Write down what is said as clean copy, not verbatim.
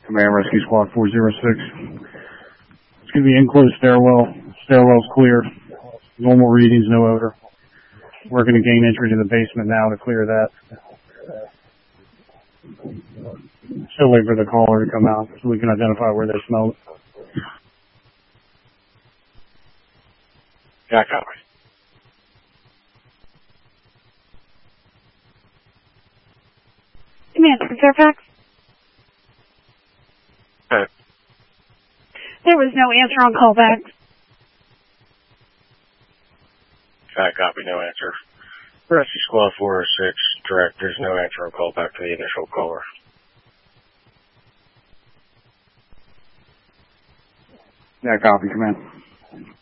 Command Rescue Squad 406. It's going to be enclosed stairwell. Stairwell's clear. Normal readings, no odor. We're going to gain entry to the basement now to clear that. Still wait for the caller to come out so we can identify where they smell it. Yeah, copy. Command from Fairfax. Okay. There was no answer on callback. Yeah, copy, no answer. Rescue Squad 406, direct, there's no answer on call back to the initial caller. Yeah, copy, command.